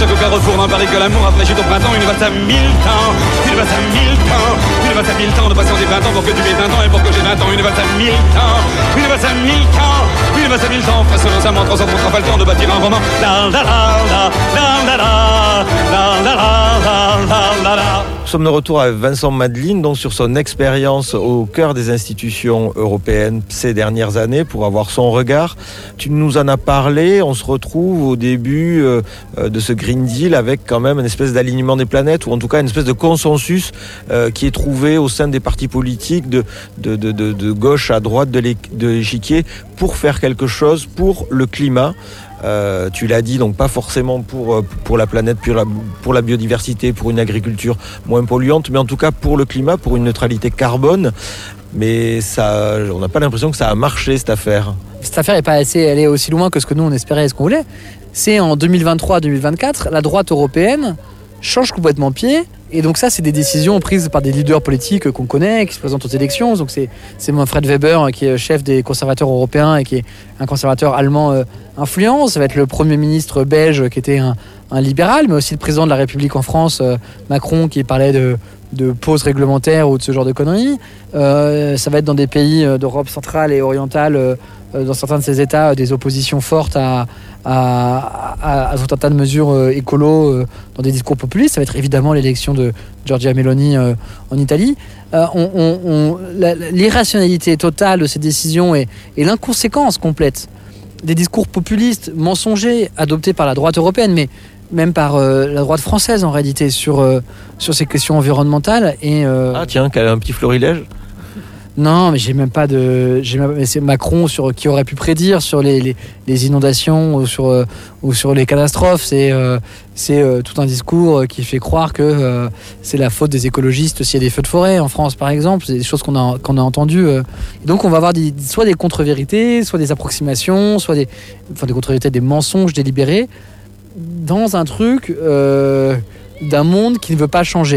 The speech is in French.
chaque carrefour dans Paris que l'amour a fraîchi au printemps. Une valse à 1000 temps, une valse à 1000 temps, une valse à 1000 temps de patience et 20 ans pour que tu aies 20 ans et pour que j'ai 20 ans. Une valse à 1000 temps, une valse à 1000 temps, une valse à 1000 temps. Fasse récemment 300 pour pas le temps de bâtir un roman. La la la la la la la la la la la. Nous sommes de retour avec Vincent Madeline, donc sur son expérience au cœur des institutions européennes ces dernières années, pour avoir son regard. Tu nous en as parlé, on se retrouve au début de ce Green Deal avec quand même une espèce d'alignement des planètes, ou en tout cas une espèce de consensus qui est trouvé au sein des partis politiques de gauche à droite de l'échiquier pour faire quelque chose pour le climat. Tu l'as dit, donc pas forcément pour la planète, pour la biodiversité, pour une agriculture moins polluante, mais en tout cas pour le climat, pour une neutralité carbone. Mais ça, on n'a pas l'impression que ça a marché, cette affaire. Cette affaire n'est pas allée aussi loin que ce que nous on espérait et ce qu'on voulait. C'est en 2023-2024, la droite européenne change complètement pied. Et donc ça, c'est des décisions prises par des leaders politiques qu'on connaît, qui se présentent aux élections. Donc c'est Manfred Weber, qui est chef des conservateurs européens et qui est un conservateur allemand influent. Ça va être le Premier ministre belge, qui était un libéral, mais aussi le président de la République en France, Macron, qui parlait de pauses réglementaires ou de ce genre de conneries. Ça va être dans des pays d'Europe centrale et orientale, dans certains de ces États, des oppositions fortes à tout un tas de mesures écolo dans des discours populistes. Ça va être évidemment l'élection de Giorgia Meloni en Italie. L'irrationalité totale de ces décisions et l'inconséquence complète des discours populistes mensongers adoptés par la droite européenne, mais même par la droite française en réalité sur ces questions environnementales. Ah tiens, qu'elle a un petit florilège. Non, mais c'est Macron qui aurait pu prédire sur les inondations ou sur les catastrophes. C'est tout un discours qui fait croire que c'est la faute des écologistes s'il y a des feux de forêt en France, par exemple. C'est des choses qu'on a entendues. Donc on va avoir soit des contre-vérités, soit des approximations, soit des contre-vérités, des mensonges délibérés dans un truc d'un monde qui ne veut pas changer.